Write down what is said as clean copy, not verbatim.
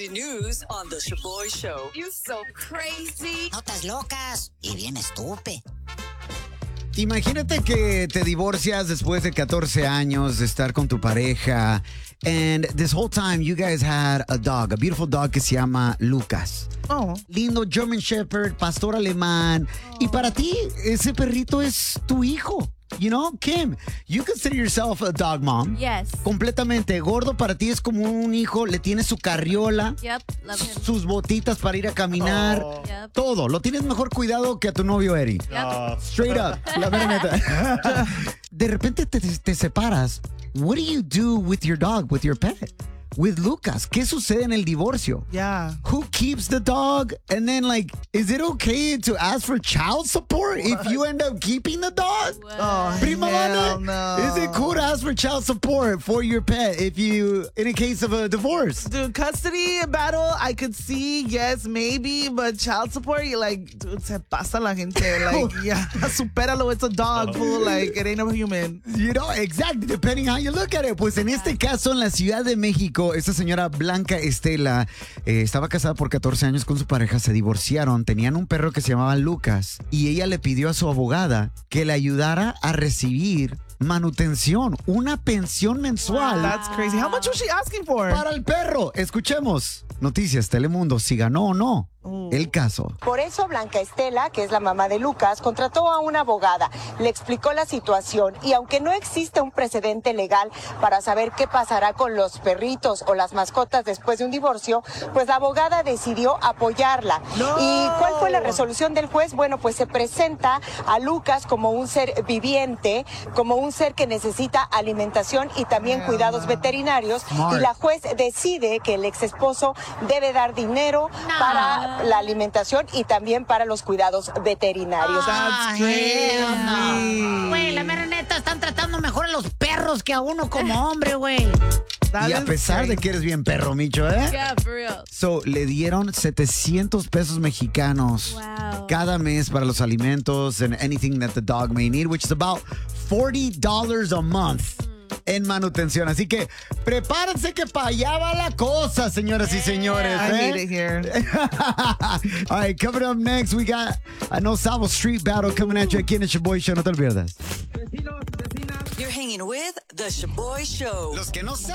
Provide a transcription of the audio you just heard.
celebrity news on The Shaboy Show. You so crazy. Notas locas y bien estúpido. Imagínate que te divorcias después de 14 años de estar con tu pareja. And this whole time you guys had a dog, a beautiful dog que se llama Lucas. Oh. Lindo German Shepherd, pastor alemán. Y para ti, ese perrito es tu hijo. You know, Kim, you consider yourself a dog mom. Yes. Completamente. Gordo para ti es como un hijo, le tienes su carriola, Yep, love him. sus botitas para ir a caminar. Yep. Todo. Lo tienes mejor cuidado que a tu novio, Eri. Yep. Straight up. La mera neta. De repente te separas. What do you do with your dog, with your pet? With Lucas, ¿qué sucede en el divorcio? Yeah. Who keeps the dog? And then, like, is it okay to ask for child support if you end up keeping the dog? Oh, Prima hell Lana, no. is it cool to ask for child support for your pet if you, in a case of a divorce? Dude, custody battle, I could see, yes, maybe, but child support, you're like, dude, se pasa la gente. Like, yeah, supéralo, it's a dog, fool. Like, it ain't a human. You know, exactly, depending how you look at it. Pues en este caso, en la Ciudad de México, esta señora Blanca Estela estaba casada por 14 años con su pareja, se divorciaron, tenían un perro que se llamaba Lucas y ella le pidió a su abogada que le ayudara a recibir manutención, una pensión mensual That's crazy. How much was she asking for? para el perro. Escuchemos. Noticias Telemundo, si ganó o no el caso. Por eso Blanca Estela, que es la mamá de Lucas, contrató a una abogada, le explicó la situación y aunque no existe un precedente legal para saber qué pasará con los perritos o las mascotas después de un divorcio, pues la abogada decidió apoyarla. No. ¿Y cuál fue la resolución del juez? Bueno, pues se presenta a Lucas como un ser viviente, como un ser que necesita alimentación y también cuidados veterinarios. Smart. Y la juez decide que el ex esposo debe dar dinero para la alimentación y también para los cuidados veterinarios. That's crazy. Güey, la mera neta, están tratando mejor a los perros que a uno como hombre, güey. That Y a is pesar de crazy. que eres bien perro, Micho, ¿eh? Yeah, for real. So, le dieron 700 pesos mexicanos Wow. cada mes para los alimentos and anything that the dog may need, which is about $40 a month en manutención. Así que prepárense que para allá va la cosa, señoras y señores. I hate it here. All right, coming up next, we got a No Salvo Street Battle coming at you aquí en el Shaboy Show. No te lo pierdas. You're hanging with The Shaboy Show. Los que no saben.